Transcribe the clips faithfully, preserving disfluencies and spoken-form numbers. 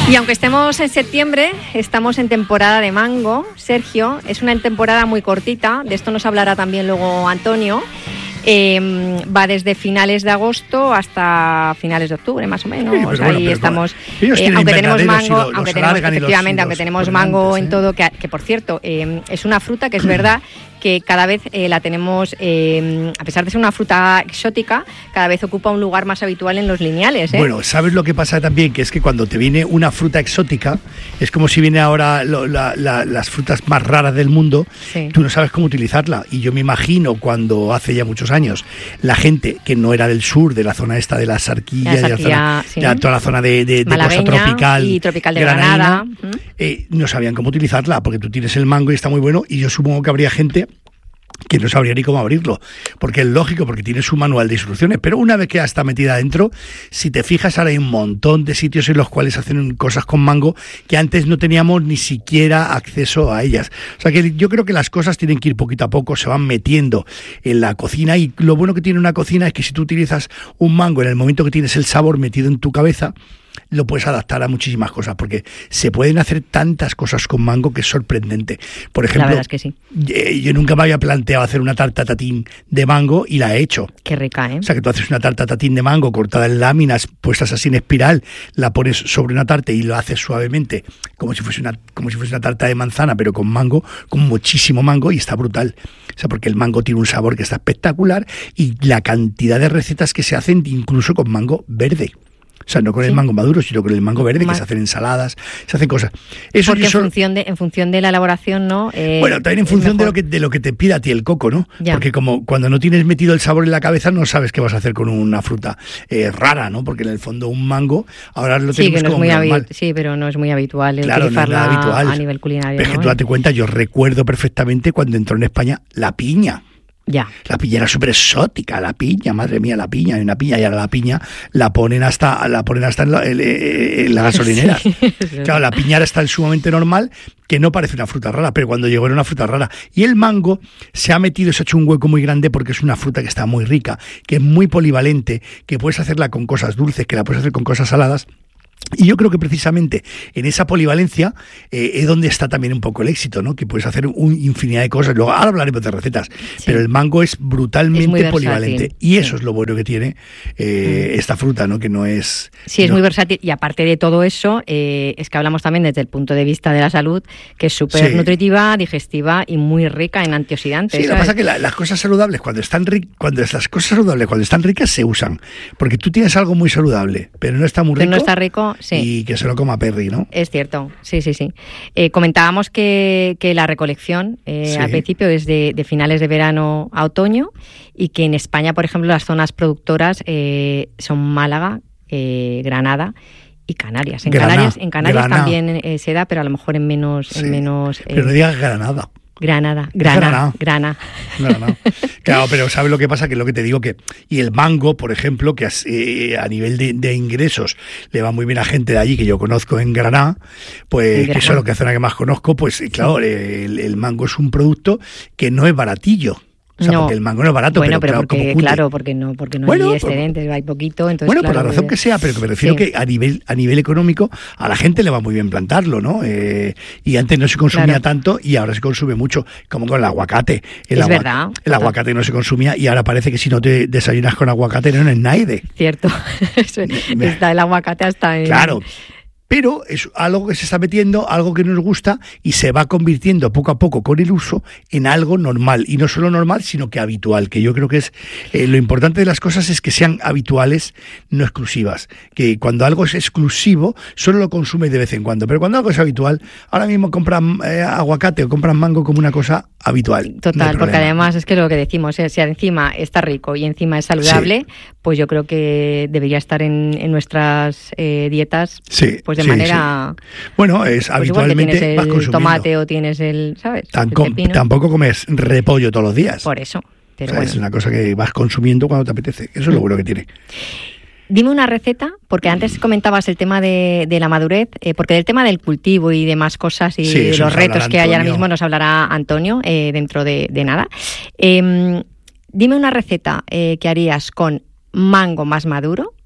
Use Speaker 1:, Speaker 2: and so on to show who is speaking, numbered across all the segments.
Speaker 1: Y aunque estemos en septiembre, estamos en temporada de mango. Sergio, es una temporada muy cortita, de esto nos hablará también luego Antonio. Eh, va desde finales de agosto hasta finales de octubre, más o menos. Sí,
Speaker 2: bueno,
Speaker 1: ahí estamos. Eh, aunque tenemos mango, los, aunque los tenemos, efectivamente, los, aunque tenemos mango ¿eh? en todo, que, que por cierto, eh, es una fruta que es verdad que cada vez eh, la tenemos, eh, a pesar de ser una fruta exótica, cada vez ocupa un lugar más habitual en los lineales. ¿eh?
Speaker 2: Bueno, ¿sabes lo que pasa también? Que es que cuando te viene una fruta exótica, es como si viene ahora lo, la, la, las frutas más raras del mundo, sí. Tú no sabes cómo utilizarla. Y yo me imagino cuando hace ya muchos años, la gente que no era del sur, de la zona esta de la Sarquilla,
Speaker 1: la Sarquilla
Speaker 2: de la zona,
Speaker 1: sí.
Speaker 2: de toda la zona de, de, de cosa tropical,
Speaker 1: y tropical de Granada,
Speaker 2: Granada eh, no sabían cómo utilizarla, porque tú tienes el mango y está muy bueno, y yo supongo que habría gente que no sabría ni cómo abrirlo, porque es lógico, porque tiene su manual de instrucciones, pero una vez que ya está metida adentro, si te fijas, ahora hay un montón de sitios en los cuales hacen cosas con mango que antes no teníamos ni siquiera acceso a ellas. O sea que yo creo que las cosas tienen que ir poquito a poco, se van metiendo en la cocina, y lo bueno que tiene una cocina es que si tú utilizas un mango en el momento que tienes el sabor metido en tu cabeza, lo puedes adaptar a muchísimas cosas, porque se pueden hacer tantas cosas con mango que es sorprendente. Por ejemplo,
Speaker 1: la verdad es que sí.
Speaker 2: Yo nunca me había planteado hacer una tarta tatín de mango y la he hecho.
Speaker 1: Qué rica, ¿eh?
Speaker 2: O sea, que tú haces una tarta tatín de mango cortada en láminas, puestas así en espiral, la pones sobre una tarta y lo haces suavemente, como si fuese una, como si fuese una tarta de manzana, pero con mango, con muchísimo mango, y está brutal. O sea, porque el mango tiene un sabor que está espectacular, y la cantidad de recetas que se hacen incluso con mango verde. O sea, no con sí. el mango maduro, sino con el mango verde, que se hacen ensaladas, se hacen cosas.
Speaker 1: Eso Porque en, solo... función de, en función de la elaboración, ¿no? Eh,
Speaker 2: bueno, también en función de lo que de lo que te pida a ti el coco, ¿no? Ya. Porque como cuando no tienes metido el sabor en la cabeza, no sabes qué vas a hacer con una fruta eh, rara, ¿no? Porque en el fondo un mango, ahora lo
Speaker 1: sí,
Speaker 2: tenemos
Speaker 1: que no
Speaker 2: como
Speaker 1: es muy
Speaker 2: normal.
Speaker 1: Habi- sí, pero no es muy habitual
Speaker 2: claro,
Speaker 1: utilizarla
Speaker 2: no es habitual.
Speaker 1: A nivel culinario.
Speaker 2: Pero es que
Speaker 1: ¿no?
Speaker 2: tú date cuenta, yo recuerdo perfectamente cuando entró en España la piña.
Speaker 1: Ya.
Speaker 2: La piña era súper exótica, la piña, madre mía, la piña, hay una piña, y ahora la piña la ponen hasta la ponen hasta en la, en, en la gasolinera. Sí, claro, la piña ahora está sumamente normal, que no parece una fruta rara, pero cuando llegó era una fruta rara. Y el mango se ha metido, se ha hecho un hueco muy grande, porque es una fruta que está muy rica, que es muy polivalente, que puedes hacerla con cosas dulces, que la puedes hacer con cosas saladas. Y yo creo que precisamente en esa polivalencia eh, es donde está también un poco el éxito, ¿no? Que puedes hacer un infinidad de cosas. Luego ahora hablaremos de recetas, sí. Pero el mango es brutalmente es polivalente, y eso sí. es lo bueno que tiene eh, mm. esta fruta, ¿no? Que no es...
Speaker 1: Sí, es
Speaker 2: no...
Speaker 1: muy versátil, y aparte de todo eso, eh, es que hablamos también desde el punto de vista de la salud, que es súper sí. nutritiva, digestiva y muy rica en antioxidantes.
Speaker 2: Sí,
Speaker 1: ¿sabes?
Speaker 2: Lo que pasa es que la, las cosas saludables, cuando están ri- cuando las cosas saludables cuando están ricas, se usan. Porque tú tienes algo muy saludable, pero no está muy rico.
Speaker 1: Pero no está rico. Sí.
Speaker 2: Y que se lo coma Perry, ¿no?
Speaker 1: Es cierto, sí, sí, sí. Eh, comentábamos que, que la recolección eh, sí. al principio es de, de finales de verano a otoño, y que en España, por ejemplo, las zonas productoras eh, son Málaga, eh, Granada y Canarias. En
Speaker 2: Grana,
Speaker 1: Canarias, en Canarias
Speaker 2: Grana.
Speaker 1: también eh, se da, pero a lo mejor en menos...
Speaker 2: Sí.
Speaker 1: En menos eh,
Speaker 2: pero no digas Granada.
Speaker 1: Granada, Grana, Grana.
Speaker 2: Grana. Claro, pero ¿sabes lo que pasa? Que es lo que te digo, que y el mango, por ejemplo, que eh, a nivel de, de ingresos le va muy bien a gente de allí que yo conozco en Granada, pues en que eso es lo que zona que más conozco, pues claro, sí. el, el mango es un producto que no es baratillo. O sea, no. porque el mango no es barato,
Speaker 1: bueno,
Speaker 2: pero,
Speaker 1: pero
Speaker 2: claro,
Speaker 1: porque, claro, porque no, porque no
Speaker 2: bueno,
Speaker 1: hay excedentes, por, hay poquito, entonces
Speaker 2: bueno,
Speaker 1: claro,
Speaker 2: por la razón que sea, pero que me refiero sí. que a nivel a nivel económico a la gente le va muy bien plantarlo, ¿no? Eh, y antes no se consumía claro. tanto, y ahora se consume mucho, como con el aguacate. El
Speaker 1: es
Speaker 2: agu-
Speaker 1: verdad.
Speaker 2: El
Speaker 1: total.
Speaker 2: aguacate no se consumía, y ahora parece que si no te desayunas con aguacate no eres nadie.
Speaker 1: Cierto. Está el aguacate hasta en...
Speaker 2: Claro. Pero es algo que se está metiendo, algo que nos gusta, y se va convirtiendo poco a poco con el uso en algo normal, y no solo normal, sino que habitual, que yo creo que es eh, lo importante de las cosas es que sean habituales, no exclusivas, que cuando algo es exclusivo solo lo consumes de vez en cuando, pero cuando algo es habitual, ahora mismo compran eh, aguacate o compran mango como una cosa habitual.
Speaker 1: Total,
Speaker 2: no
Speaker 1: porque además es que lo que decimos, eh, si encima está rico y encima es saludable, sí. pues yo creo que debería estar en, en nuestras eh, dietas,
Speaker 2: sí.
Speaker 1: pues de
Speaker 2: sí,
Speaker 1: manera...
Speaker 2: Sí. Bueno, es pues habitualmente
Speaker 1: tienes
Speaker 2: vas
Speaker 1: el
Speaker 2: consumiendo.
Speaker 1: tomate o tienes el, ¿sabes?
Speaker 2: Tampoco,
Speaker 1: el
Speaker 2: tampoco comes repollo todos los días.
Speaker 1: Por eso. Pero
Speaker 2: o sea,
Speaker 1: bueno.
Speaker 2: Es una cosa que vas consumiendo cuando te apetece. Eso es lo bueno que tiene.
Speaker 1: Dime una receta, porque antes comentabas el tema de, de la madurez, eh, porque del tema del cultivo y demás cosas y
Speaker 2: sí,
Speaker 1: los retos que hay ahora
Speaker 2: Antonio.
Speaker 1: mismo nos hablará Antonio eh, dentro de, de nada. Eh, dime una receta eh, que harías con mango más maduro,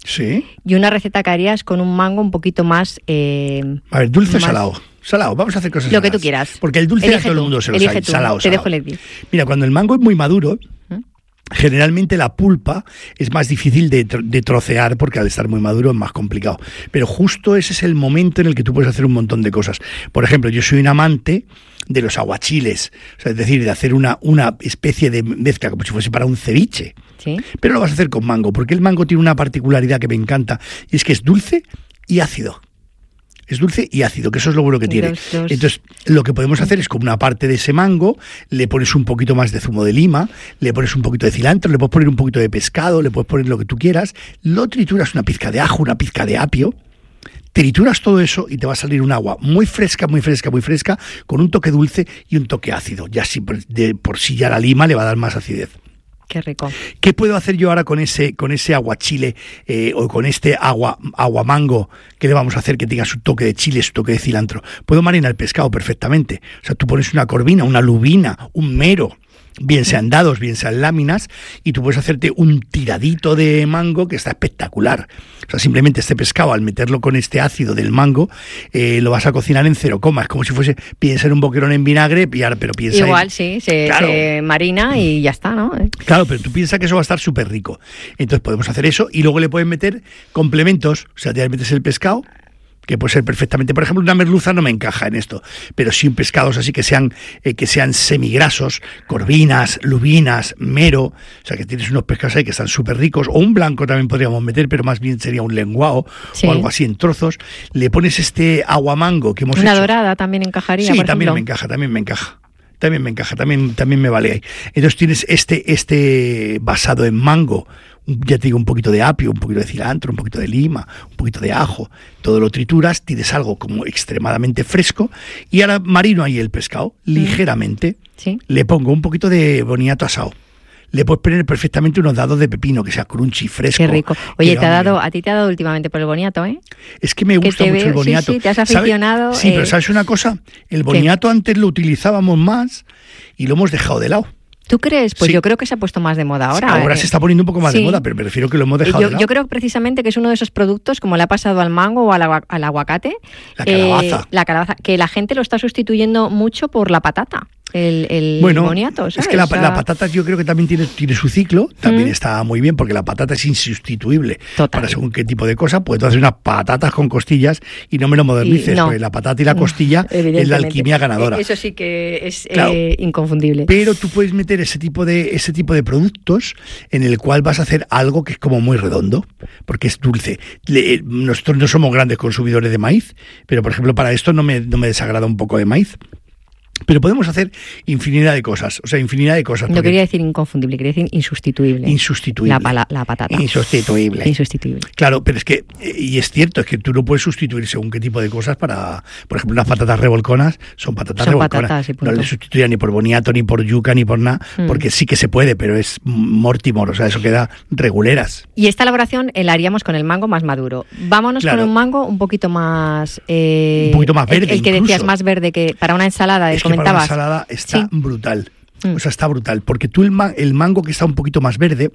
Speaker 2: Sí.
Speaker 1: Y una receta que harías con un mango un poquito más... Eh,
Speaker 2: a ver, dulce o salado. Salado, vamos a hacer cosas
Speaker 1: Lo
Speaker 2: saladas.
Speaker 1: que tú quieras.
Speaker 2: Porque el dulce
Speaker 1: elige
Speaker 2: a todo
Speaker 1: tú,
Speaker 2: el mundo se lo
Speaker 1: elige
Speaker 2: sabe.
Speaker 1: tú.
Speaker 2: Salado,
Speaker 1: Te
Speaker 2: salado.
Speaker 1: dejo elegir.
Speaker 2: Mira, cuando el mango es muy maduro, ¿Mm? generalmente la pulpa es más difícil de, de trocear porque al estar muy maduro es más complicado. Pero justo ese es el momento en el que tú puedes hacer un montón de cosas. Por ejemplo, yo soy un amante de los aguachiles, o sea, es decir, de hacer una, una especie de mezcla como si fuese para un ceviche.
Speaker 1: ¿Sí?
Speaker 2: Pero lo vas a hacer con mango, porque el mango tiene una particularidad que me encanta, y es que es dulce y ácido. Es dulce y ácido, que eso es lo bueno que tiene.
Speaker 1: Dos, dos.
Speaker 2: Entonces, lo que podemos hacer es con una parte de ese mango, le pones un poquito más de zumo de lima, le pones un poquito de cilantro, le puedes poner un poquito de pescado, le puedes poner lo que tú quieras, lo trituras, una pizca de ajo, una pizca de apio, trituras todo eso y te va a salir un agua muy fresca, muy fresca, muy fresca, con un toque dulce y un toque ácido. Ya si de por sí ya la lima le va a dar más acidez.
Speaker 1: Qué rico.
Speaker 2: ¿Qué puedo hacer yo ahora con ese con ese aguachile eh, o con este agua aguamango? ¿Qué le vamos a hacer que tenga su toque de chile, su toque de cilantro? Puedo marinar el pescado perfectamente. O sea, tú pones una corvina, una lubina, un mero, bien sean dados, bien sean láminas, y tú puedes hacerte un tiradito de mango que está espectacular. O sea, simplemente este pescado, al meterlo con este ácido del mango, eh, lo vas a cocinar en cero coma. Es como si fuese, piensa en un boquerón en vinagre, pero piensa
Speaker 1: Igual,
Speaker 2: en...
Speaker 1: sí, se,
Speaker 2: claro.
Speaker 1: se marina y ya está, ¿no?
Speaker 2: Claro, pero tú piensas que eso va a estar súper rico. Entonces podemos hacer eso y luego le puedes meter complementos. O sea, te metes el pescado, que puede ser perfectamente, por ejemplo, una merluza no me encaja en esto, pero sí pescados así que sean eh, que sean semigrasos, corvinas, lubinas, mero, o sea que tienes unos pescados ahí que están súper ricos, o un blanco también podríamos meter, pero más bien sería un lenguao, sí, o algo así en trozos. Le pones este aguamango que hemos
Speaker 1: una
Speaker 2: hecho.
Speaker 1: dorada también encajaría,
Speaker 2: Sí,
Speaker 1: por
Speaker 2: también
Speaker 1: ejemplo.
Speaker 2: me encaja, también me encaja. También me encaja, también, también me vale ahí. Entonces tienes este, este basado en mango, ya te digo, un poquito de apio, un poquito de cilantro, un poquito de lima, un poquito de ajo, todo lo trituras, tienes algo como extremadamente fresco, y ahora marino ahí el pescado, mm. ligeramente,
Speaker 1: ¿Sí?
Speaker 2: le pongo un poquito de boniato asado. Le puedes poner perfectamente unos dados de pepino, que sea crunchy, fresco.
Speaker 1: Qué rico. Oye, te ha dado, a ti te ha dado últimamente por el boniato, ¿eh?
Speaker 2: Es que me gusta mucho
Speaker 1: veo,
Speaker 2: el boniato.
Speaker 1: Sí, sí, te has aficionado.
Speaker 2: ¿Sabe? Sí,
Speaker 1: eh...
Speaker 2: pero ¿sabes una cosa? El boniato ¿Qué? Antes lo utilizábamos más y lo hemos dejado de lado.
Speaker 1: ¿Tú crees? Pues
Speaker 2: sí.
Speaker 1: yo creo que se ha puesto más de moda ahora.
Speaker 2: Ahora
Speaker 1: eh.
Speaker 2: se está poniendo un poco más
Speaker 1: sí.
Speaker 2: de moda, pero prefiero que lo hemos dejado
Speaker 1: yo,
Speaker 2: de lado.
Speaker 1: Yo creo precisamente que es uno de esos productos, como le ha pasado al mango o al, agu al aguacate.
Speaker 2: La calabaza.
Speaker 1: Eh, la calabaza, que la gente lo está sustituyendo mucho por la patata. El, el
Speaker 2: bueno,
Speaker 1: boniato, ¿sabes?
Speaker 2: Es que la, la patata yo creo que también tiene, tiene su ciclo, también mm. está muy bien, porque la patata es insustituible. Total. Para según qué tipo de cosa, puedes hacer unas patatas con costillas y no me lo modernices, y no. porque la patata y la costilla es la alquimia ganadora.
Speaker 1: Eso sí que es
Speaker 2: claro,
Speaker 1: eh, inconfundible.
Speaker 2: Pero tú puedes meter ese tipo de ese tipo de productos en el cual vas a hacer algo que es como muy redondo, porque es dulce. Le, nosotros no somos grandes consumidores de maíz, pero por ejemplo para esto no me, no me desagrada un poco de maíz. Pero podemos hacer infinidad de cosas, o sea, infinidad de cosas.
Speaker 1: No quería decir inconfundible, quería decir insustituible.
Speaker 2: Insustituible.
Speaker 1: La, la, la patata.
Speaker 2: Insustituible.
Speaker 1: Insustituible.
Speaker 2: Claro, pero es que, y es cierto, es que tú no puedes sustituir según qué tipo de cosas para, por ejemplo, unas patatas revolconas son patatas
Speaker 1: son
Speaker 2: revolconas.
Speaker 1: Patatas,
Speaker 2: no le sustituiría ni por boniato, ni por yuca, ni por nada, mm. porque sí que se puede, pero es mortimor, o sea, eso queda reguleras.
Speaker 1: Y esta elaboración la haríamos con el mango más maduro. Vámonos claro. con un mango un poquito más... Eh,
Speaker 2: un poquito más verde,
Speaker 1: El, el que
Speaker 2: incluso.
Speaker 1: decías más verde, que para una ensalada,
Speaker 2: es
Speaker 1: comentabas.
Speaker 2: Que para una ensalada está
Speaker 1: sí.
Speaker 2: brutal. Mm. O sea, está brutal. Porque tú el, ma el mango que está un poquito más verde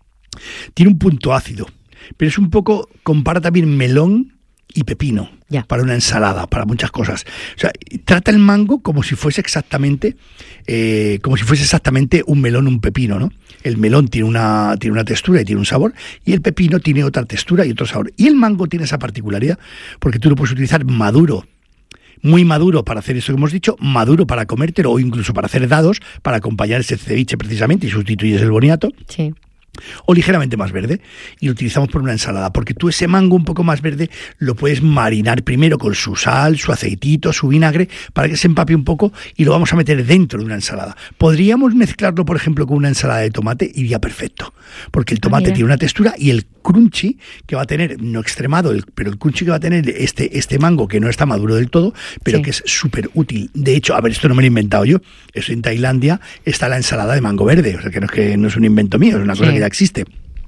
Speaker 2: tiene un punto ácido. Pero es un poco, compara también melón y pepino.
Speaker 1: Ya.
Speaker 2: Para una ensalada, para muchas cosas. O sea, trata el mango como si fuese exactamente, eh, como si fuese exactamente un melón, un pepino, ¿no? El melón tiene una, tiene una textura y tiene un sabor, y el pepino tiene otra textura y otro sabor. Y el mango tiene esa particularidad, porque tú lo puedes utilizar maduro, muy maduro para hacer eso que hemos dicho, maduro para comértelo o incluso para hacer dados, para acompañar ese ceviche precisamente y sustituyes el boniato.
Speaker 1: Sí.
Speaker 2: O ligeramente más verde, y lo utilizamos por una ensalada, porque tú ese mango un poco más verde lo puedes marinar primero con su sal, su aceitito, su vinagre, para que se empape un poco, y lo vamos a meter dentro de una ensalada. Podríamos mezclarlo, por ejemplo, con una ensalada de tomate, iría perfecto, porque el tomate ah, tiene una textura, y el crunchy que va a tener, no extremado, el, pero el crunchy que va a tener este, este mango, que no está maduro del todo, pero sí. que es súper útil. De hecho, a ver, esto no me lo he inventado yo, eso en Tailandia está la ensalada de mango verde, o sea que no es, que no es un invento mío, es una cosa sí. que ya existe.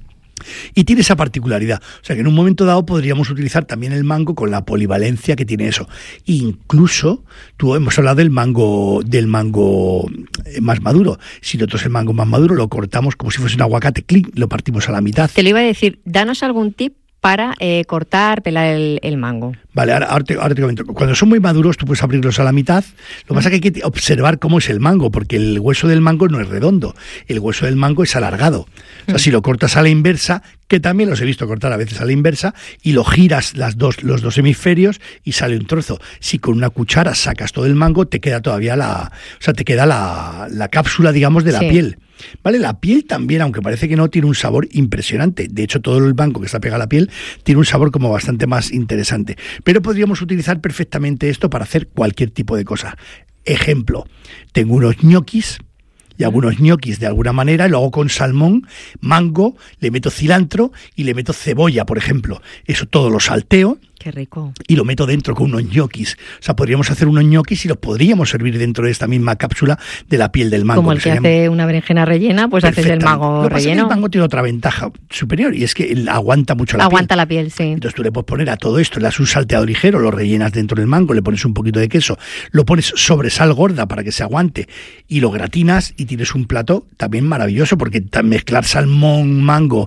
Speaker 2: Y tiene esa particularidad, o sea que en un momento dado podríamos utilizar también el mango con la polivalencia que tiene eso. Incluso, tú hemos hablado del mango del mango más maduro. Si nosotros el mango más maduro lo cortamos como si fuese un aguacate, clic, lo partimos a la mitad.
Speaker 1: Te lo iba a decir, danos algún tip para eh, cortar, pelar el, el mango.
Speaker 2: Vale, ahora, ahora, te, ahora te comento. Cuando son muy maduros, tú puedes abrirlos a la mitad. Lo que pasa es que hay que observar cómo es el mango, porque el hueso del mango no es redondo. El hueso del mango es alargado. O sea, si lo cortas a la inversa, que también los he visto cortar a veces a la inversa, y lo giras las dos, los dos hemisferios y sale un trozo. Si con una cuchara sacas todo el mango, te queda todavía la, o sea, te queda la, la cápsula, digamos, de la sí. piel. Vale, la piel también, aunque parece que no, tiene un sabor impresionante. De hecho, todo el mango que está pegado a la piel tiene un sabor como bastante más interesante. Pero podríamos utilizar perfectamente esto para hacer cualquier tipo de cosa. Ejemplo, tengo unos ñoquis y hago unos ñoquis de alguna manera, y lo hago con salmón, mango, le meto cilantro y le meto cebolla, por ejemplo. Eso todo lo salteo.
Speaker 1: Qué rico.
Speaker 2: Y lo meto dentro con unos ñoquis. O sea, podríamos hacer unos ñoquis y los podríamos servir dentro de esta misma cápsula de la piel del mango.
Speaker 1: Como el que, que hace llama... una berenjena rellena, pues haces el mango relleno. Es que el
Speaker 2: mango tiene otra ventaja superior, y es que él aguanta mucho la
Speaker 1: aguanta
Speaker 2: piel.
Speaker 1: la piel, sí.
Speaker 2: Entonces tú le puedes poner a todo esto, le das un salteado ligero, lo rellenas dentro del mango, le pones un poquito de queso, lo pones sobre sal gorda para que se aguante y lo gratinas y tienes un plato también maravilloso, porque mezclar salmón, mango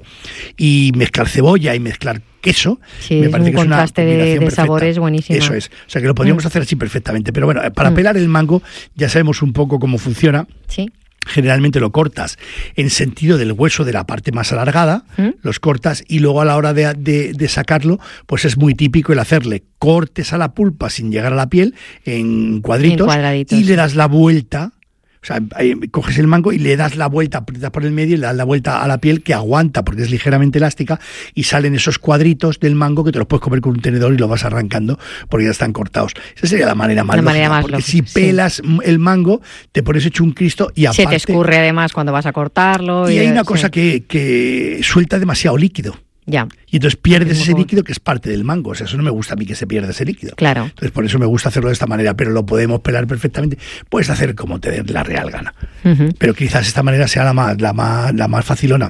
Speaker 2: y mezclar cebolla y mezclar queso,
Speaker 1: sí,
Speaker 2: me parece
Speaker 1: es
Speaker 2: que es una
Speaker 1: contraste de, de sabores buenísimo.
Speaker 2: Eso es, o sea que lo podríamos mm. hacer así perfectamente, pero bueno, para mm. pelar el mango ya sabemos un poco cómo funciona.
Speaker 1: Sí.
Speaker 2: Generalmente lo cortas en sentido del hueso de la parte más alargada, ¿Mm? los cortas, y luego a la hora de, de, de sacarlo, pues es muy típico el hacerle cortes a la pulpa sin llegar a la piel en cuadritos,
Speaker 1: en
Speaker 2: y le das la vuelta. O sea, coges el mango y le das la vuelta, aprietas por el medio y le das la vuelta a la piel, que aguanta porque es ligeramente elástica, y salen esos cuadritos del mango que te los puedes comer con un tenedor y los vas arrancando porque ya están cortados. Esa sería la manera más
Speaker 1: la
Speaker 2: lógica,
Speaker 1: manera más
Speaker 2: porque
Speaker 1: lógica,
Speaker 2: si pelas sí. el mango, te pones hecho un Cristo y aparte...
Speaker 1: Se te escurre además cuando vas a cortarlo.
Speaker 2: Y, y hay una
Speaker 1: sí.
Speaker 2: cosa que, que suelta demasiado líquido.
Speaker 1: Ya.
Speaker 2: Y entonces pierdes ese líquido que es parte del mango. O sea, eso no me gusta a mí, que se pierda ese líquido.
Speaker 1: Claro.
Speaker 2: Entonces por eso me gusta hacerlo de esta manera, pero lo podemos pelar perfectamente. Puedes hacer como te dé la real gana. Uh-huh. Pero quizás esta manera sea la más, la más, la más facilona.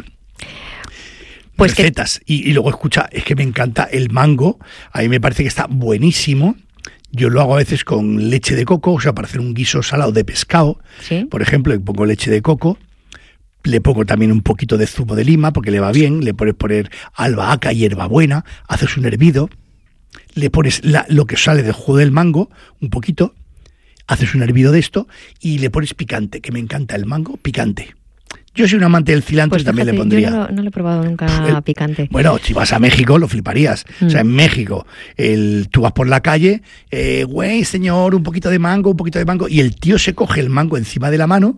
Speaker 2: Pues recetas. Que... Y, y luego escucha, es que me encanta el mango. A mí me parece que está buenísimo. Yo lo hago a veces con leche de coco, o sea, para hacer un guiso salado de pescado.
Speaker 1: ¿Sí?
Speaker 2: Por ejemplo, le pongo leche de coco. Le pongo también un poquito de zumo de lima porque le va bien, le puedes poner albahaca y hierbabuena, haces un hervido, le pones la, lo que sale del jugo del mango, un poquito, haces un hervido de esto y le pones picante, que me encanta el mango, picante. Yo soy un amante del cilantro, pues y también fíjate, le pondría...
Speaker 1: Yo no, no lo he probado nunca el, picante.
Speaker 2: Bueno, si vas a México lo fliparías. Mm. O sea, en México, el, tú vas por la calle, eh, güey, señor, un poquito de mango, un poquito de mango, y el tío se coge el mango encima de la mano,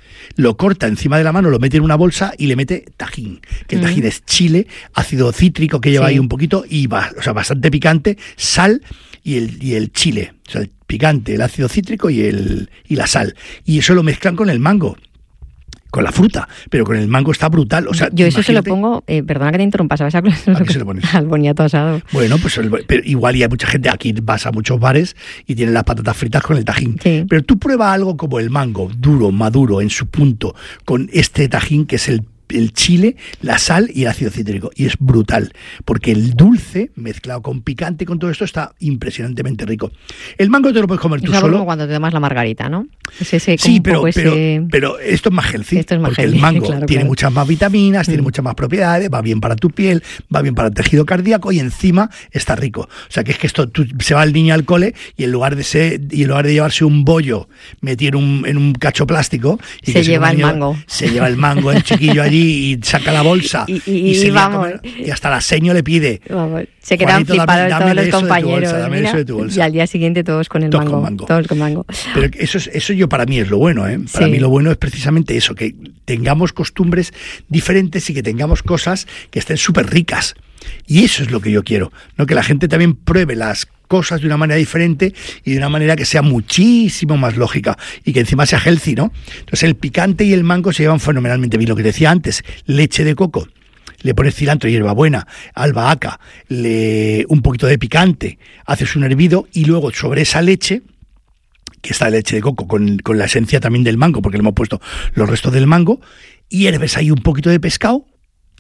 Speaker 2: lo corta encima de la mano, lo mete en una bolsa y le mete tajín, que el tajín mm. es chile, ácido cítrico que lleva sí. ahí un poquito, y va, o sea, bastante picante, sal y el, y el chile, o sea, el picante, el ácido cítrico y, el, y la sal. Y eso lo mezclan con el mango, con la fruta, pero con el mango está brutal. O sea,
Speaker 1: yo eso imagínate... se lo pongo, eh, perdona que te interrumpa, ¿sabes? ¿A qué se lo pones? Al boniato asado.
Speaker 2: Bueno, pues pero igual y hay mucha gente, aquí vas a muchos bares y tienen las patatas fritas con el tajín.
Speaker 1: Sí.
Speaker 2: Pero tú prueba algo como el mango, duro, maduro, en su punto, con este tajín que es el el chile, la sal y el ácido cítrico, y es brutal, porque el dulce mezclado con picante, con todo esto, está impresionantemente rico. El mango te lo puedes comer tú
Speaker 1: es
Speaker 2: solo.
Speaker 1: Como cuando te tomas la margarita, ¿no? Es ese,
Speaker 2: sí, pero,
Speaker 1: ese...
Speaker 2: pero, pero esto es más healthy,
Speaker 1: esto es más
Speaker 2: porque
Speaker 1: healthy,
Speaker 2: el mango
Speaker 1: claro,
Speaker 2: tiene
Speaker 1: claro.
Speaker 2: muchas más vitaminas, mm. tiene muchas más propiedades, va bien para tu piel, va bien para el tejido cardíaco y encima está rico. O sea, que es que esto tú, se va el niño al cole y en lugar de ser, y en lugar de llevarse un bollo metido en un, en un cacho plástico, y
Speaker 1: se
Speaker 2: que
Speaker 1: lleva
Speaker 2: se
Speaker 1: el mango.
Speaker 2: Se lleva el mango el chiquillo allí y saca la bolsa
Speaker 1: y, y,
Speaker 2: y, se
Speaker 1: y vamos
Speaker 2: y hasta la seño le pide,
Speaker 1: vamos. Se quedan
Speaker 2: Juanito,
Speaker 1: flipados
Speaker 2: dame,
Speaker 1: todos
Speaker 2: dame
Speaker 1: los compañeros
Speaker 2: bolsa,
Speaker 1: mira, y al día siguiente todos con el
Speaker 2: todos
Speaker 1: mango,
Speaker 2: con mango
Speaker 1: todos con mango
Speaker 2: pero eso es, eso yo para mí es lo bueno, ¿eh? Para sí. mí lo bueno es precisamente eso, que tengamos costumbres diferentes y que tengamos cosas que estén súper ricas, y eso es lo que yo quiero, ¿no? Que la gente también pruebe las cosas de una manera diferente y de una manera que sea muchísimo más lógica y que encima sea healthy, ¿no? Entonces el picante y el mango se llevan fenomenalmente bien. Lo que decía antes, leche de coco, le pones cilantro y hierbabuena, albahaca, le, un poquito de picante, haces un hervido y luego sobre esa leche, que está leche de coco con, con la esencia también del mango, porque le hemos puesto los restos del mango, hierves ahí un poquito de pescado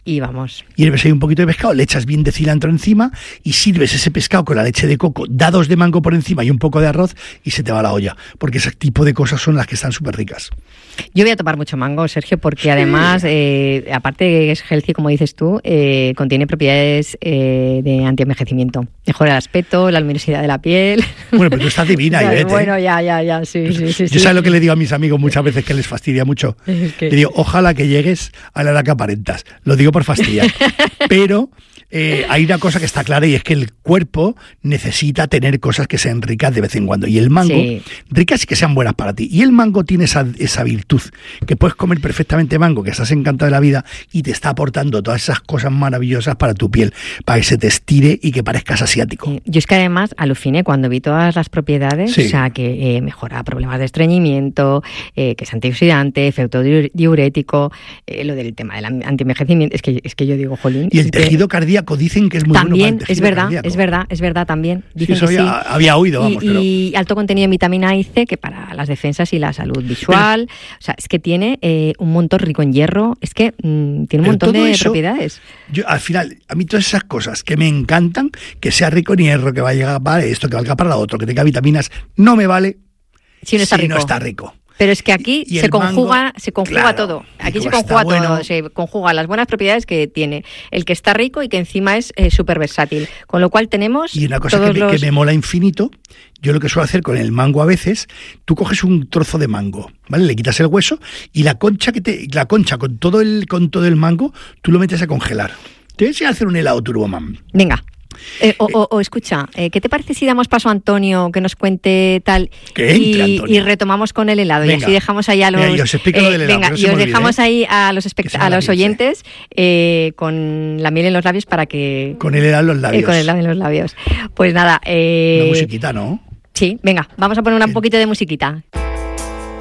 Speaker 1: Y vamos.
Speaker 2: Hierves ahí un poquito de pescado, le echas bien de cilantro encima y sirves ese pescado con la leche de coco, dados de mango por encima y un poco de arroz y se te va la olla. Porque ese tipo de cosas son las que están súper ricas.
Speaker 1: Yo voy a tomar mucho mango, Sergio, porque sí. además, eh, aparte de que es healthy, como dices tú, eh, contiene propiedades eh, de antienvejecimiento. Mejora el aspecto, la luminosidad de la piel.
Speaker 2: Bueno, pero tú estás divina, Ivette.
Speaker 1: Bueno, ya, ya, ya, sí, sí, sí.
Speaker 2: Yo
Speaker 1: sí.
Speaker 2: sabes lo que le digo a mis amigos muchas veces que les fastidia mucho. Es que... Le digo, ojalá que llegues a la edad que aparentas. Lo digo por fastidiar. Pero eh, hay una cosa que está clara y es que el cuerpo necesita tener cosas que sean ricas de vez en cuando. Y el mango, sí. ricas y que sean buenas para ti. Y el mango tiene esa, esa virtud, que puedes comer perfectamente mango, que estás encantado de la vida y te está aportando todas esas cosas maravillosas para tu piel, para que se te estire y que parezcas asiático.
Speaker 1: Sí. Yo es que además aluciné cuando vi todas las propiedades, sí. o sea, que eh, mejora problemas de estreñimiento, eh, que es antioxidante, efecto diurético, eh, lo del tema del antienvejecimiento, es que, es que yo digo, jolín.
Speaker 2: Y el tejido que... cardíaco dicen que es muy
Speaker 1: también,
Speaker 2: bueno para el
Speaker 1: es verdad,
Speaker 2: cardíaco.
Speaker 1: es verdad, es verdad también. Dicen
Speaker 2: sí, eso
Speaker 1: que
Speaker 2: había,
Speaker 1: sí.
Speaker 2: había oído, vamos.
Speaker 1: Y,
Speaker 2: pero...
Speaker 1: y alto contenido en vitamina A y C, que para las defensas y la salud visual, pero, o sea, es que tiene eh, un montón rico en hierro, es que mmm, tiene un montón de eso, propiedades.
Speaker 2: Yo, al final, a mí todas esas cosas que me encantan, que sea rico en hierro, que vaya para esto, que valga para lo otro, que tenga vitaminas, no me vale
Speaker 1: si no está
Speaker 2: si
Speaker 1: rico.
Speaker 2: No está rico.
Speaker 1: Pero es que aquí
Speaker 2: y, y
Speaker 1: se conjuga,
Speaker 2: mango,
Speaker 1: se conjuga
Speaker 2: claro,
Speaker 1: todo. Aquí se conjuga todo, bueno. se conjuga las buenas propiedades que tiene el que está rico y que encima es eh, súper versátil. Con lo cual tenemos
Speaker 2: y una cosa
Speaker 1: todos
Speaker 2: que, me,
Speaker 1: los...
Speaker 2: que me mola infinito. Yo lo que suelo hacer con el mango a veces, tú coges un trozo de mango, ¿vale? Le quitas el hueso y la concha que te, la concha con todo el con todo el mango, tú lo metes a congelar. Te voy a enseñar a hacer un helado Turboman.
Speaker 1: Venga. Eh, o, o, o escucha, eh, ¿qué te parece si damos paso a Antonio que nos cuente tal
Speaker 2: que entre,
Speaker 1: y, y retomamos con el helado? Venga. Y así dejamos ahí a los
Speaker 2: venga, y os, explico
Speaker 1: eh,
Speaker 2: lo del helado,
Speaker 1: venga,
Speaker 2: no
Speaker 1: y os dejamos
Speaker 2: olvide,
Speaker 1: ahí a los espect- a los oyentes eh, con la miel en los labios para que
Speaker 2: con el helado en los labios.
Speaker 1: Eh, con el helado en los labios. Pues nada, eh,
Speaker 2: una musiquita, ¿no?
Speaker 1: Sí, venga, vamos a poner un poquito de musiquita.